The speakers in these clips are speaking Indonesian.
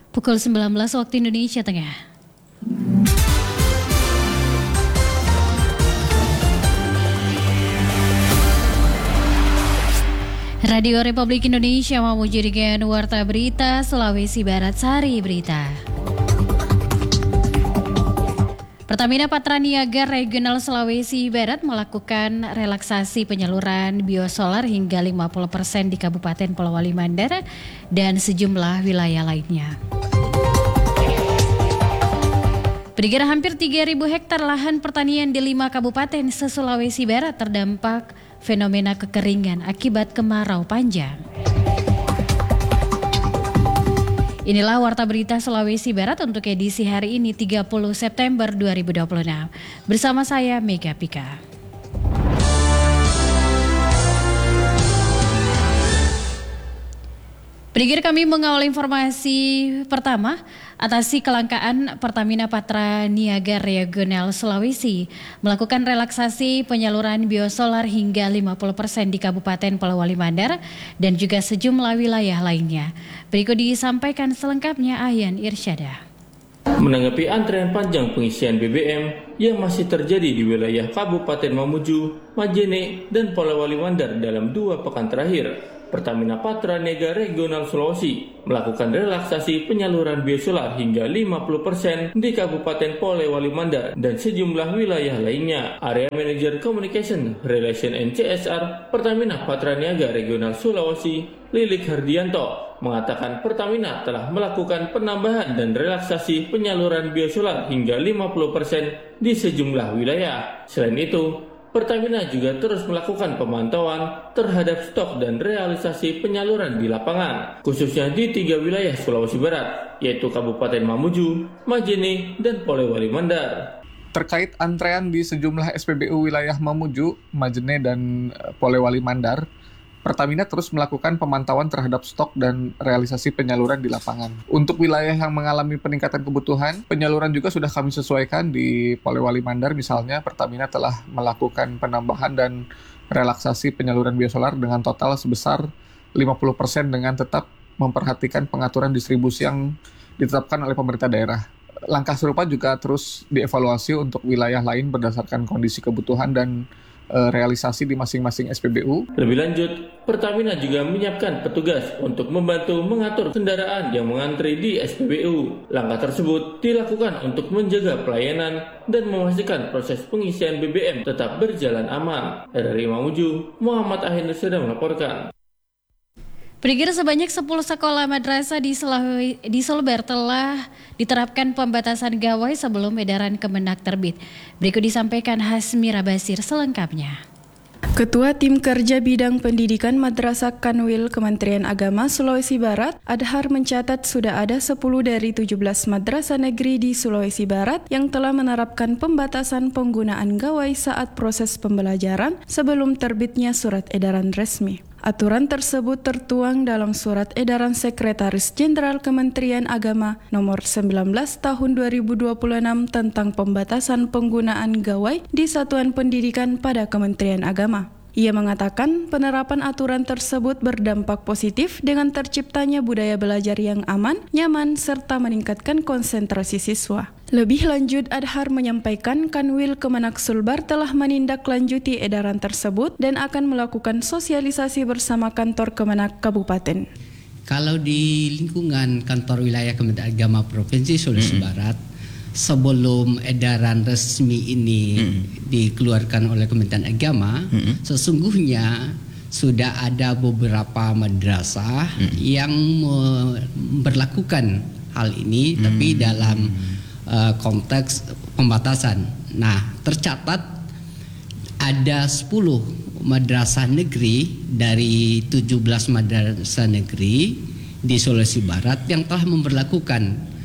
Pukul 19 waktu Indonesia Tengah. Radio Republik Indonesia memujudikan Warta Berita Sulawesi Barat Sari Berita. Pertamina Patraniaga Regional Sulawesi Barat melakukan relaksasi penyaluran biosolar hingga 50% di Kabupaten Polewali Mandar dan sejumlah wilayah lainnya. Perkiraan hampir 3.000 hektar lahan pertanian di 5 kabupaten se-Sulawesi Barat terdampak fenomena kekeringan akibat kemarau panjang. Inilah Warta Berita Sulawesi Barat untuk edisi hari ini 30 September 2026. Bersama saya Mega Pika. Pendengar, kami mengawal informasi pertama. Atasi kelangkaan, Pertamina Patraniaga Regional Sulawesi melakukan relaksasi penyaluran biosolar hingga 50% di Kabupaten Polewali Mandar dan juga sejumlah wilayah lainnya. Berikut disampaikan selengkapnya Ayan Irsyada. Menanggapi antrean panjang pengisian BBM yang masih terjadi di wilayah Kabupaten Mamuju, Majene, dan Polewali Mandar dalam 2 pekan terakhir, Pertamina Patraniaga Regional Sulawesi melakukan relaksasi penyaluran biosolar hingga 50% di Kabupaten Polewali Mandar dan sejumlah wilayah lainnya. Area Manager Communication Relation and CSR Pertamina Patraniaga Regional Sulawesi, Lilik Hardianto, mengatakan Pertamina telah melakukan penambahan dan relaksasi penyaluran biosolar hingga 50% di sejumlah wilayah. Selain itu, Pertamina juga terus melakukan pemantauan terhadap stok dan realisasi penyaluran di lapangan, khususnya di 3 wilayah Sulawesi Barat, yaitu Kabupaten Mamuju, Majene, dan Polewali Mandar. Terkait antrean di sejumlah SPBU wilayah Mamuju, Majene, dan Polewali Mandar, Pertamina terus melakukan pemantauan terhadap stok dan realisasi penyaluran di lapangan. Untuk wilayah yang mengalami peningkatan kebutuhan, penyaluran juga sudah kami sesuaikan. Di Polewali Mandar misalnya, Pertamina telah melakukan penambahan dan relaksasi penyaluran biosolar dengan total sebesar 50% dengan tetap memperhatikan pengaturan distribusi yang ditetapkan oleh pemerintah daerah. Langkah serupa juga terus dievaluasi untuk wilayah lain berdasarkan kondisi kebutuhan dan realisasi di masing-masing SPBU. Lebih lanjut, Pertamina juga menyiapkan petugas untuk membantu mengatur kendaraan yang mengantri di SPBU. Langkah tersebut dilakukan untuk menjaga pelayanan dan memastikan proses pengisian BBM tetap berjalan aman. RRI Mamuju, Muhammad Ahin sedang melaporkan. Pendengar, sebanyak 10 sekolah madrasah di Sulbar telah diterapkan pembatasan gawai sebelum edaran Kemenak terbit. Berikut disampaikan Hasmira Basir selengkapnya. Ketua Tim Kerja Bidang Pendidikan Madrasah Kanwil Kementerian Agama Sulawesi Barat, Adhar, mencatat sudah ada 10 dari 17 madrasah negeri di Sulawesi Barat yang telah menerapkan pembatasan penggunaan gawai saat proses pembelajaran sebelum terbitnya surat edaran resmi. Aturan tersebut tertuang dalam Surat Edaran Sekretaris Jenderal Kementerian Agama Nomor 19 Tahun 2026 tentang pembatasan penggunaan gawai di satuan pendidikan pada Kementerian Agama. Ia mengatakan penerapan aturan tersebut berdampak positif dengan terciptanya budaya belajar yang aman, nyaman, serta meningkatkan konsentrasi siswa. Lebih lanjut, Adhar menyampaikan Kanwil Kemenak Sulbar telah menindaklanjuti edaran tersebut dan akan melakukan sosialisasi bersama kantor Kemenak Kabupaten. Kalau di lingkungan kantor wilayah Kementerian Agama Provinsi Sulawesi Barat, sebelum edaran resmi ini dikeluarkan oleh Kementerian Agama, sesungguhnya sudah ada beberapa madrasah yang memberlakukan hal ini, tapi dalam konteks pembatasan. Nah, tercatat ada 10 madrasah negeri dari 17 madrasah negeri di Sulawesi Barat yang telah memberlakukan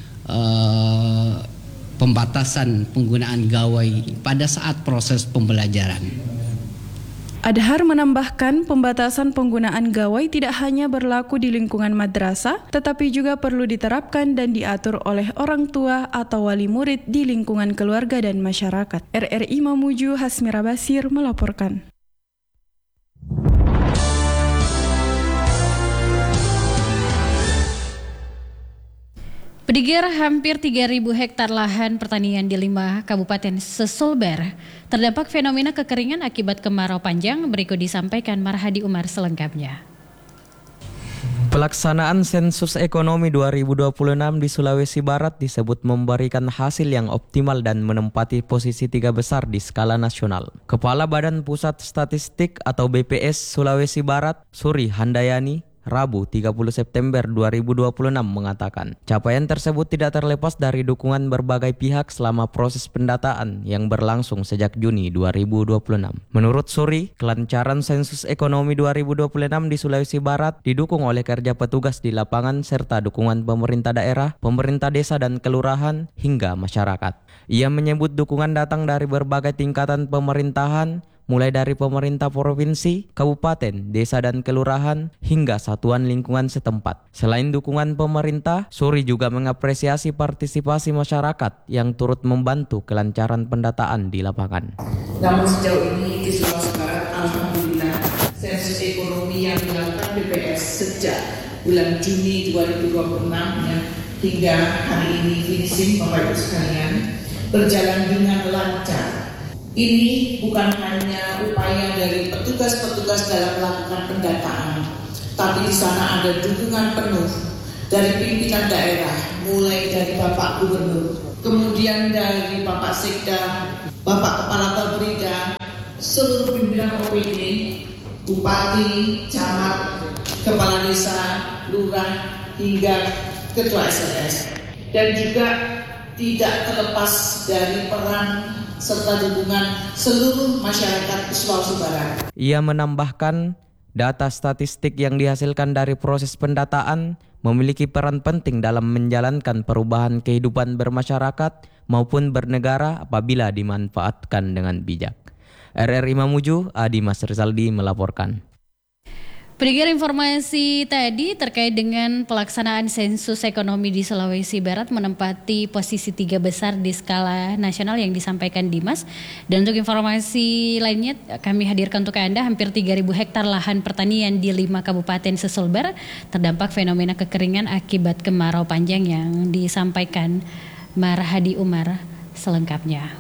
pembatasan penggunaan gawai pada saat proses pembelajaran. Adhar menambahkan pembatasan penggunaan gawai tidak hanya berlaku di lingkungan madrasah, tetapi juga perlu diterapkan dan diatur oleh orang tua atau wali murid di lingkungan keluarga dan masyarakat. RRI Mamuju, Hasmira Basir melaporkan. Pedigir hampir 3.000 hektar lahan pertanian di 5 kabupaten Sesulbar terdampak fenomena kekeringan akibat kemarau panjang. Berikut disampaikan Marhadi Umar selengkapnya. Pelaksanaan sensus ekonomi 2026 di Sulawesi Barat disebut memberikan hasil yang optimal dan menempati posisi 3 besar di skala nasional. Kepala Badan Pusat Statistik atau BPS Sulawesi Barat, Suri Handayani, Rabu 30 September 2026 mengatakan, capaian tersebut tidak terlepas dari dukungan berbagai pihak selama proses pendataan yang berlangsung sejak Juni 2026. Menurut Suri, kelancaran sensus ekonomi 2026 di Sulawesi Barat didukung oleh kerja petugas di lapangan serta dukungan pemerintah daerah, pemerintah desa dan kelurahan hingga masyarakat. Ia menyebut dukungan datang dari berbagai tingkatan pemerintahan, mulai dari pemerintah provinsi, kabupaten, desa dan kelurahan, hingga satuan lingkungan setempat. Selain dukungan pemerintah, Suri juga mengapresiasi partisipasi masyarakat yang turut membantu kelancaran pendataan di lapangan. Namun sejauh ini di Sulawesi Barat, alhamdulillah, sensus ekonomi yang dilakukan BPS sejak bulan Juni 2026 hingga hari ini finishing, Bapak Ibu sekalian, berjalan dengan lancar. Ini bukan hanya upaya dari petugas-petugas dalam melakukan pendataan, tapi di sana ada dukungan penuh dari pimpinan daerah, mulai dari Bapak Gubernur, kemudian dari Bapak Sekda, Bapak Kepala Babrida, seluruh pimpinan OPD, Bupati, Camat, Kepala Desa, Lurah, hingga Ketua SLS. Dan juga tidak terlepas dari peran serta dukungan seluruh masyarakat Sulawesi Barat. Ia menambahkan, data statistik yang dihasilkan dari proses pendataan memiliki peran penting dalam menjalankan perubahan kehidupan bermasyarakat maupun bernegara apabila dimanfaatkan dengan bijak. RRI Mamuju, Adi Mas Rizaldi melaporkan. Pedigir informasi tadi terkait dengan pelaksanaan sensus ekonomi di Sulawesi Barat menempati posisi 3 besar di skala nasional yang disampaikan Dimas. Dan untuk informasi lainnya kami hadirkan untuk Anda, hampir 3.000 hektar lahan pertanian di 5 kabupaten Sesulbar terdampak fenomena kekeringan akibat kemarau panjang yang disampaikan Marhadi Umar selengkapnya.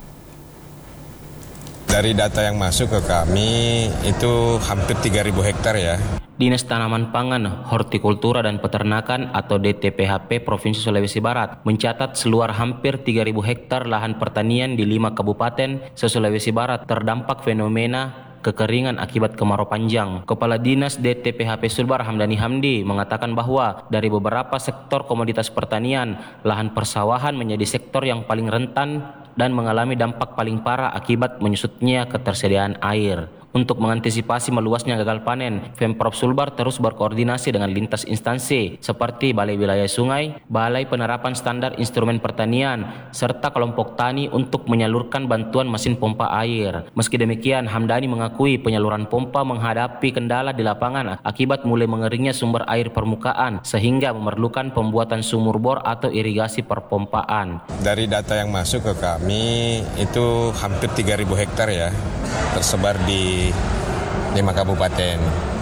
Dari data yang masuk ke kami itu hampir 3.000 hektar ya. Dinas Tanaman Pangan, Hortikultura dan Peternakan atau DTPHP Provinsi Sulawesi Barat mencatat seluar hampir 3.000 hektar lahan pertanian di 5 kabupaten se-Sulawesi Barat terdampak fenomena kekeringan akibat kemarau panjang. Kepala Dinas DTPHP Sulbar Hamdani Hamdi mengatakan bahwa dari beberapa sektor komoditas pertanian, lahan persawahan menjadi sektor yang paling rentan dan mengalami dampak paling parah akibat menyusutnya ketersediaan air. Untuk mengantisipasi meluasnya gagal panen, Pemprov Sulbar terus berkoordinasi dengan lintas instansi seperti Balai Wilayah Sungai, Balai Penerapan Standar Instrumen Pertanian, serta kelompok tani untuk menyalurkan bantuan mesin pompa air. Meski demikian, Hamdani mengakui penyaluran pompa menghadapi kendala di lapangan akibat mulai mengeringnya sumber air permukaan sehingga memerlukan pembuatan sumur bor atau irigasi perpompaan. Dari data yang masuk ke kami itu hampir 3.000 hektar ya, tersebar di 5 kabupaten.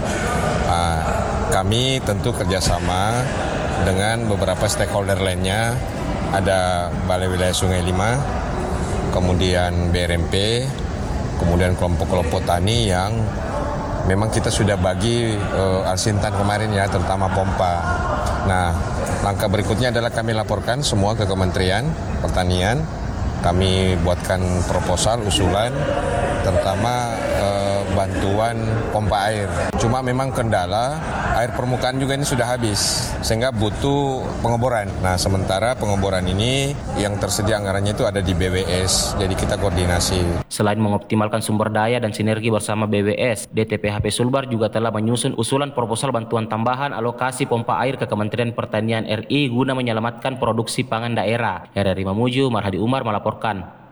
Kami tentu kerjasama dengan beberapa stakeholder lainnya, ada Balai Wilayah Sungai 5, kemudian BRMP, kemudian kelompok-kelompok tani yang memang kita sudah bagi alsintan kemarin ya, terutama pompa. Nah, langkah berikutnya adalah kami laporkan semua ke Kementerian Pertanian. Kami buatkan proposal, usulan, terutama bantuan pompa air. Cuma memang kendala, air permukaan juga ini sudah habis, sehingga butuh pengeboran. Nah, sementara pengeboran ini yang tersedia anggarannya itu ada di BWS, jadi kita koordinasi. Selain mengoptimalkan sumber daya dan sinergi bersama BWS, DTPHP Sulbar juga telah menyusun usulan proposal bantuan tambahan alokasi pompa air ke Kementerian Pertanian RI guna menyelamatkan produksi pangan daerah. RRI Mamuju, Marhadi Umar melaporkan.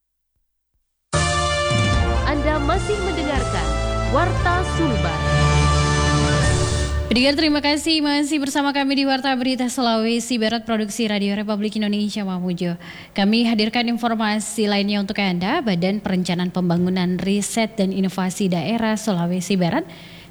Anda masih mendengarkan Warta Sulbar. Pendengar, terima kasih masih bersama kami di Warta Berita Sulawesi Barat Produksi Radio Republik Indonesia Mamuju. Kami hadirkan informasi lainnya untuk Anda. Badan Perencanaan Pembangunan Riset dan Inovasi Daerah Sulawesi Barat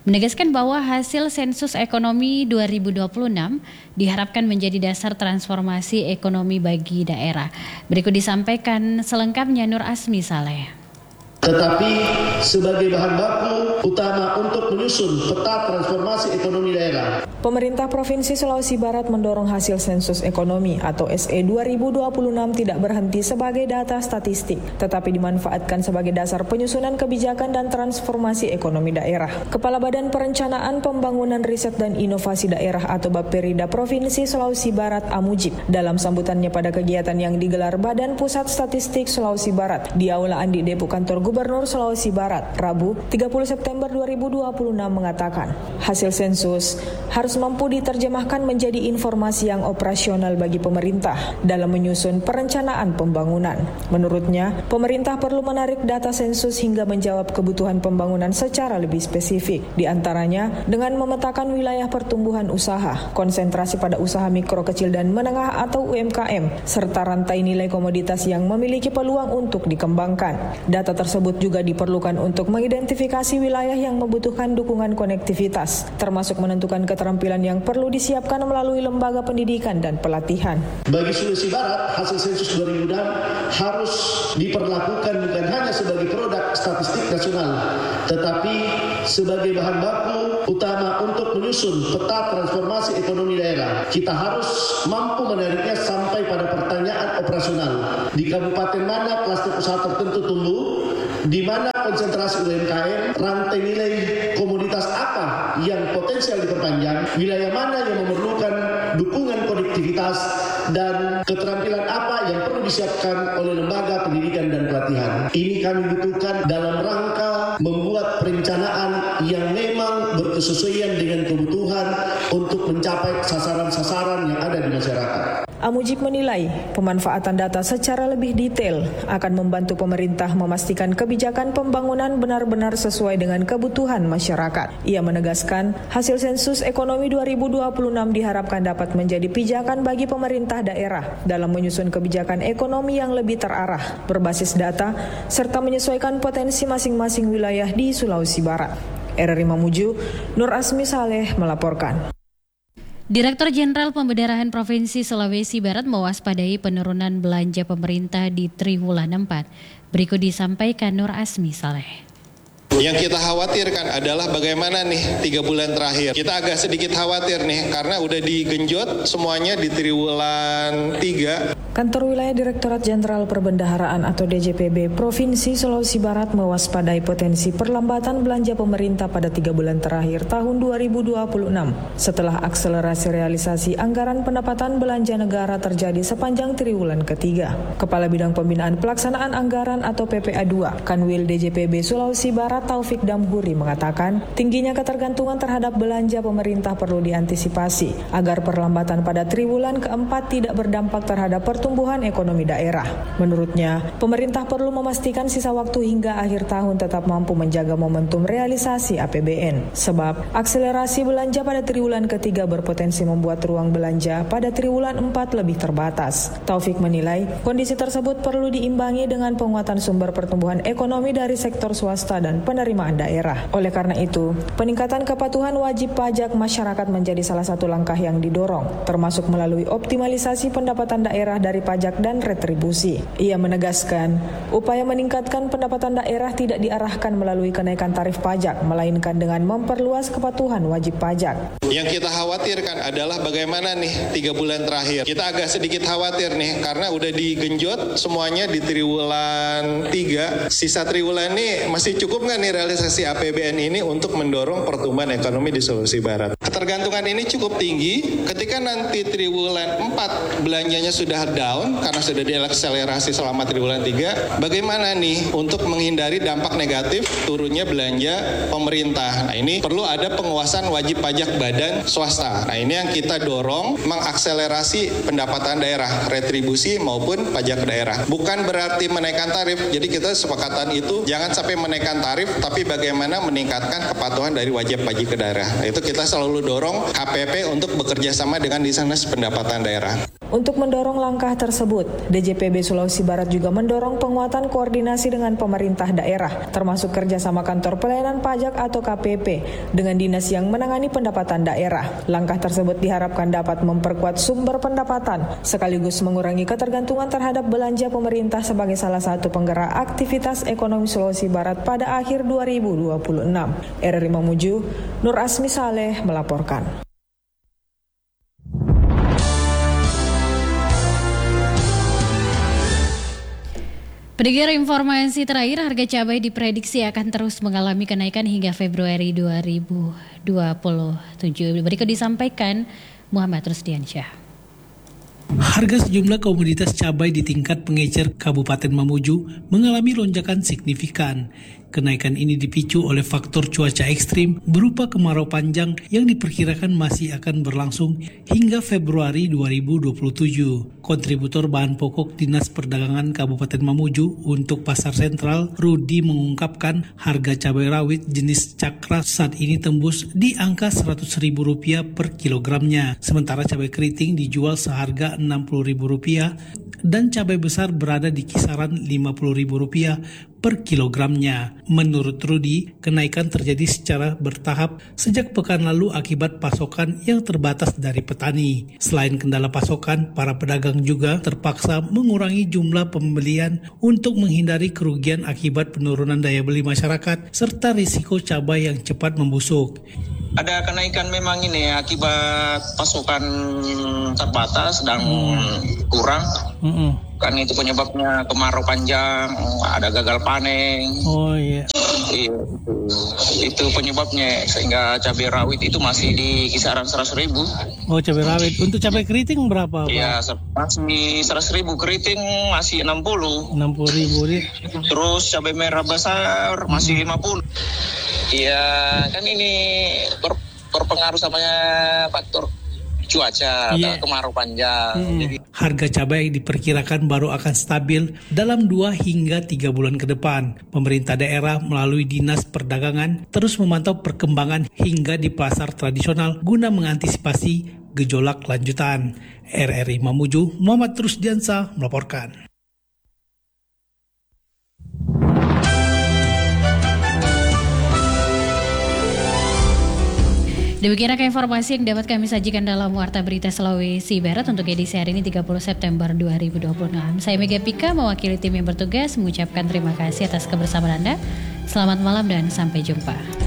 menegaskan bahwa hasil sensus ekonomi 2026 diharapkan menjadi dasar transformasi ekonomi bagi daerah. Berikut disampaikan selengkapnya Nur Asmi Saleh. Tetapi sebagai bahan baku utama untuk menyusun peta transformasi ekonomi daerah. Pemerintah Provinsi Sulawesi Barat mendorong hasil sensus ekonomi atau SE 2026 tidak berhenti sebagai data statistik, tetapi dimanfaatkan sebagai dasar penyusunan kebijakan dan transformasi ekonomi daerah. Kepala Badan Perencanaan Pembangunan Riset dan Inovasi Daerah atau Bapperida Provinsi Sulawesi Barat Amujib dalam sambutannya pada kegiatan yang digelar Badan Pusat Statistik Sulawesi Barat di Aula Andi Depo Kantor Gubernur Sulawesi Barat, Rabu 30 September 2026 mengatakan, hasil sensus harus mampu diterjemahkan menjadi informasi yang operasional bagi pemerintah dalam menyusun perencanaan pembangunan. Menurutnya, pemerintah perlu menarik data sensus hingga menjawab kebutuhan pembangunan secara lebih spesifik, di antaranya dengan memetakan wilayah pertumbuhan usaha, konsentrasi pada usaha mikro, kecil, dan menengah atau UMKM, serta rantai nilai komoditas yang memiliki peluang untuk dikembangkan. Data tersebut juga diperlukan untuk mengidentifikasi wilayah yang membutuhkan dukungan konektivitas, termasuk menentukan keterampilan yang perlu disiapkan melalui lembaga pendidikan dan pelatihan. Bagi Sulawesi Barat, hasil sensus 2006 harus diperlakukan bukan hanya sebagai produk statistik nasional, tetapi sebagai bahan baku utama untuk menyusun peta transformasi ekonomi daerah. Kita harus mampu menariknya sampai pada pertanyaan operasional. Di kabupaten mana klaster usaha tertentu tumbuh, di mana konsentrasi UMKM, rantai nilai komoditas apa yang potensial diperpanjang, wilayah mana yang memerlukan dukungan konektivitas, dan keterampilan apa yang perlu disiapkan oleh lembaga pendidikan dan pelatihan. Ini kami butuhkan dalam rangka membuat perencanaan yang memang berkesesuaian dengan kebutuhan untuk mencapai sasaran-sasaran yang ada di masyarakat. Amujib menilai pemanfaatan data secara lebih detail akan membantu pemerintah memastikan kebijakan pembangunan benar-benar sesuai dengan kebutuhan masyarakat. Ia menegaskan hasil sensus ekonomi 2026 diharapkan dapat menjadi pijakan bagi pemerintah daerah dalam menyusun kebijakan ekonomi yang lebih terarah, berbasis data, serta menyesuaikan potensi masing-masing wilayah di Sulawesi Barat. RRI Mamuju, Nur Asmi Saleh melaporkan. Direktur Jenderal Pemberdayaan Provinsi Sulawesi Barat mewaspadai penurunan belanja pemerintah di triwulan 4. Berikut disampaikan Nur Asmi Saleh. Yang kita khawatirkan adalah bagaimana nih 3 bulan terakhir. Kita agak sedikit khawatir nih karena udah digenjot semuanya di triwulan 3. Kantor Wilayah Direktorat Jenderal Perbendaharaan atau DJPB Provinsi Sulawesi Barat mewaspadai potensi perlambatan belanja pemerintah pada 3 bulan terakhir tahun 2026 setelah akselerasi realisasi anggaran pendapatan belanja negara terjadi sepanjang triwulan ketiga. Kepala Bidang Pembinaan Pelaksanaan Anggaran atau PPA 2 Kanwil DJPB Sulawesi Barat Taufik Damhuri mengatakan tingginya ketergantungan terhadap belanja pemerintah perlu diantisipasi agar perlambatan pada triwulan keempat tidak berdampak terhadap pertumbuhan ekonomi daerah. Menurutnya, pemerintah perlu memastikan sisa waktu hingga akhir tahun tetap mampu menjaga momentum realisasi APBN. Sebab, akselerasi belanja pada triwulan ketiga berpotensi membuat ruang belanja pada triwulan 4 lebih terbatas. Taufik menilai, kondisi tersebut perlu diimbangi dengan penguatan sumber pertumbuhan ekonomi dari sektor swasta dan penerimaan daerah. Oleh karena itu, peningkatan kepatuhan wajib pajak masyarakat menjadi salah satu langkah yang didorong, termasuk melalui optimalisasi pendapatan daerah dari pajak dan retribusi. Ia menegaskan, upaya meningkatkan pendapatan daerah tidak diarahkan melalui kenaikan tarif pajak, melainkan dengan memperluas kepatuhan wajib pajak. Yang kita khawatirkan adalah bagaimana nih 3 bulan terakhir. Kita agak sedikit khawatir nih karena udah digenjot semuanya di triwulan 3. Sisa triwulan ini masih cukup nggak nih realisasi APBN ini untuk mendorong pertumbuhan ekonomi di Sulawesi Barat. Ketergantungan ini cukup tinggi ketika nanti triwulan 4 belanjanya sudah down karena sudah diakselerasi selama triwulan 3. Bagaimana nih untuk menghindari dampak negatif turunnya belanja pemerintah. Nah, ini perlu ada penguasaan wajib pajak badan swasta. Nah, ini yang kita dorong mengakselerasi pendapatan daerah, retribusi maupun pajak daerah. Bukan berarti menaikkan tarif. Jadi kita sepakatan itu jangan sampai menaikkan tarif, tapi bagaimana meningkatkan kepatuhan dari wajib pajak ke daerah. Nah, itu kita selalu dorong KPP untuk bekerja sama dengan Dinas Pendapatan Daerah. Untuk mendorong langkah tersebut, DJPB Sulawesi Barat juga mendorong penguatan koordinasi dengan pemerintah daerah, termasuk kerjasama kantor pelayanan pajak atau KPP dengan dinas yang menangani pendapatan daerah. Langkah tersebut diharapkan dapat memperkuat sumber pendapatan, sekaligus mengurangi ketergantungan terhadap belanja pemerintah sebagai salah satu penggerak aktivitas ekonomi Sulawesi Barat pada akhir 2026. RRI Mamuju, Nur Asmi Saleh melaporkan. Pendengar, informasi terakhir, harga cabai diprediksi akan terus mengalami kenaikan hingga Februari 2027. Berikut disampaikan Muhammad Rusdiansyah. Harga sejumlah komoditas cabai di tingkat pengecer Kabupaten Mamuju mengalami lonjakan signifikan. Kenaikan ini dipicu oleh faktor cuaca ekstrim berupa kemarau panjang yang diperkirakan masih akan berlangsung hingga Februari 2027. Kontributor bahan pokok Dinas Perdagangan Kabupaten Mamuju untuk Pasar Sentral, Rudi, mengungkapkan harga cabai rawit jenis Cakra saat ini tembus di angka Rp100.000 per kilogramnya. Sementara cabai keriting dijual seharga Rp60.000 dan cabai besar berada di kisaran Rp50.000 per kilogramnya. Menurut Rudi, kenaikan terjadi secara bertahap sejak pekan lalu akibat pasokan yang terbatas dari petani. Selain kendala pasokan, para pedagang juga terpaksa mengurangi jumlah pembelian untuk menghindari kerugian akibat penurunan daya beli masyarakat serta risiko cabai yang cepat membusuk. Ada kenaikan memang ini akibat pasokan terbatas dan kurang. Kan itu penyebabnya kemarau panjang, ada gagal panen. Oh iya. Itu penyebabnya sehingga cabai rawit itu masih di kisaran 100.000. Oh, cabai rawit. Untuk cabai keriting berapa, Pak? Iya, masih 100.000. Keriting masih 60. 60.000. Terus cabai merah besar masih 50. Iya, kan ini berpengaruh sama faktor cuaca, kemarau panjang. Jadi, harga cabai diperkirakan baru akan stabil dalam 2 hingga 3 bulan ke depan. Pemerintah daerah melalui Dinas Perdagangan terus memantau perkembangan hingga di pasar tradisional guna mengantisipasi gejolak lanjutan. RRI Mamuju, Muhammad Rusdiansyah melaporkan. Demikianlah informasi yang dapat kami sajikan dalam Warta Berita Sulawesi Barat untuk edisi hari ini 30 September 2026. Saya Mega Pika mewakili tim yang bertugas mengucapkan terima kasih atas kebersamaan Anda. Selamat malam dan sampai jumpa.